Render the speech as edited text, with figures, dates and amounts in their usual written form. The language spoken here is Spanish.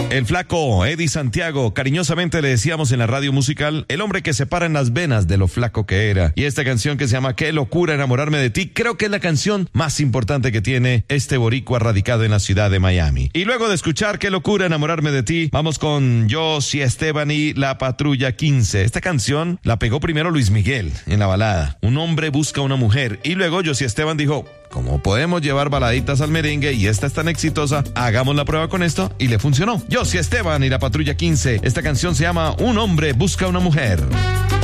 El flaco Eddie Santiago, cariñosamente le decíamos en la radio musical, el hombre que se para en las venas de lo flaco que era. Y esta canción que se llama Qué locura enamorarme de ti, creo que es la canción más importante que tiene este boricua radicado en la ciudad de Miami. Y luego de escuchar Qué locura enamorarme de ti, vamos con Yossi Esteban y La Patrulla 15. Esta canción la pegó primero Luis Miguel en la balada. Un hombre busca una mujer. Y luego Yossi Esteban dijo, como podemos llevar baladitas al merengue y esta es tan exitosa, hagamos la prueba con esto y le funcionó. Yossi Esteban y La Patrulla 15. Esta canción se llama Un hombre busca una mujer.